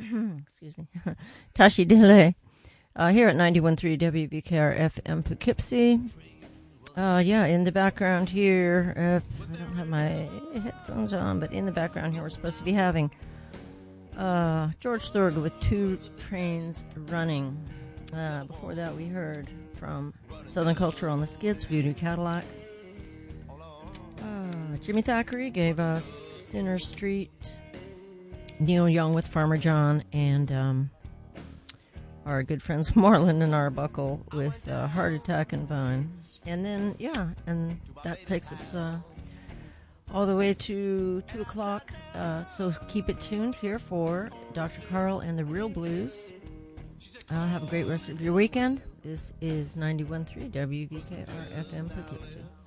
excuse me, Tashi Delay, here at 91.3 WVKR FM Poughkeepsie. In the background here, I don't have my headphones on, but in the background here we're supposed to be having George Thorogood with Two Trains Running. Before that we heard from Southern Culture on the Skids, Voodoo Cadillac. Jimmy Thackeray gave us Sinner Street. Neil Young with Farmer John, and our good friends Marlon and Arbuckle with Heart Attack and Vine. And then, and that takes us all the way to 2 o'clock. So keep it tuned here for Dr. Carl and the Real Blues. Have a great rest of your weekend. This is 91.3 WVKR FM Poughkeepsie.